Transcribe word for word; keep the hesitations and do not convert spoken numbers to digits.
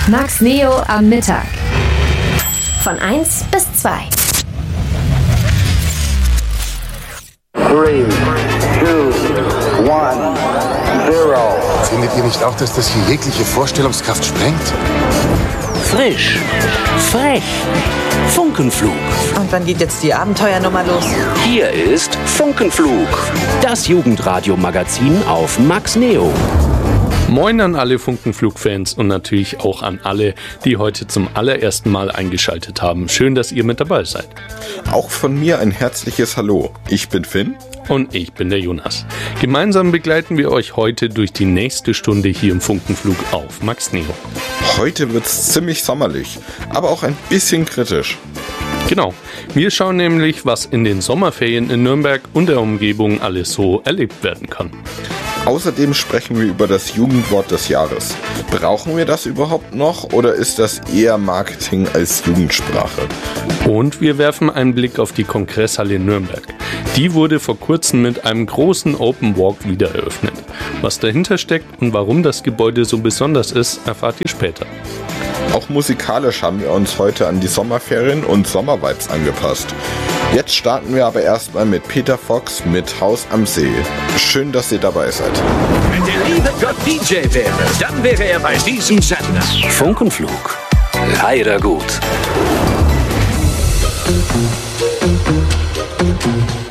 Max Neo am Mittag. Von eins bis zwei. drei, zwei, eins, null. Findet ihr nicht auch, dass das hier jegliche Vorstellungskraft sprengt? Frisch, frech, Funkenflug. Und wann geht jetzt die Abenteuernummer los? Hier ist Funkenflug, das Jugendradio-Magazin auf Max Neo. Moin an alle Funkenflug-Fans und natürlich auch an alle, die heute zum allerersten Mal eingeschaltet haben. Schön, dass ihr mit dabei seid. Auch von mir ein herzliches Hallo. Ich bin Finn. Und ich bin der Jonas. Gemeinsam begleiten wir euch heute durch die nächste Stunde hier im Funkenflug auf Max Neo. Heute wird's ziemlich sommerlich, aber auch ein bisschen kritisch. Genau, wir schauen nämlich, was in den Sommerferien in Nürnberg und der Umgebung alles so erlebt werden kann. Außerdem sprechen wir über das Jugendwort des Jahres. Brauchen wir das überhaupt noch oder ist das eher Marketing als Jugendsprache? Und wir werfen einen Blick auf die Kongresshalle Nürnberg. Die wurde vor kurzem mit einem großen Open Walk wieder eröffnet. Was dahinter steckt und warum das Gebäude so besonders ist, erfahrt ihr später. Auch musikalisch haben wir uns heute an die Sommerferien und Sommervibes angepasst. Jetzt starten wir aber erstmal mit Peter Fox mit Haus am See. Schön, dass ihr dabei seid. Wenn der liebe Gott D J wäre, dann wäre er bei diesem Sender. Funkenflug, leider gut.